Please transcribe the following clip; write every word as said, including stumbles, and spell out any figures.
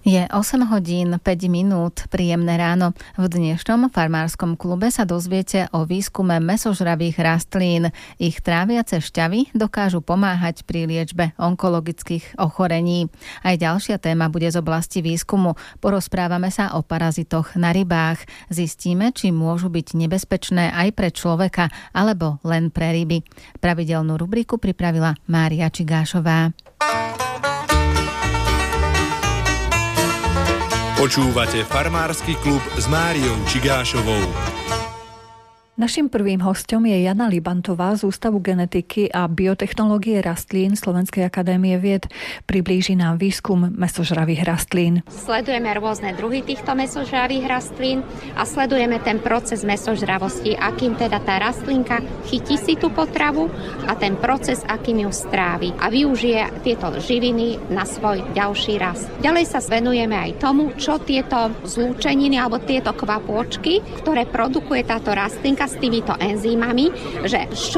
Je osem hodín päť minút, príjemné ráno. V dnešnom farmárskom klube sa dozviete o výskume mäsožravých rastlín. Ich tráviace šťavy dokážu pomáhať pri liečbe onkologických ochorení. Aj ďalšia téma bude z oblasti výskumu. Porozprávame sa o parazitoch na rybách. Zistíme, či môžu byť nebezpečné aj pre človeka, alebo len pre ryby. Pravidelnú rubriku pripravila Mária Čigášová. Počúvate Farmársky klub s Máriou Čigášovou. Naším prvým hosťom je Jana Libantová z Ústavu genetiky a biotechnológie rastlín Slovenskej akadémie vied. Priblíži nám výskum mäsožravých rastlín. Sledujeme rôzne druhy týchto mäsožravých rastlín a sledujeme ten proces mäsožravosti, akým teda tá rastlinka chytí si tú potravu a ten proces, akým ju strávi a využije tieto živiny na svoj ďalší rast. Ďalej sa venujeme aj tomu, čo tieto zlúčeniny alebo tieto kvapôčky, ktoré produkuje táto rastlinka s týmito enzymami, že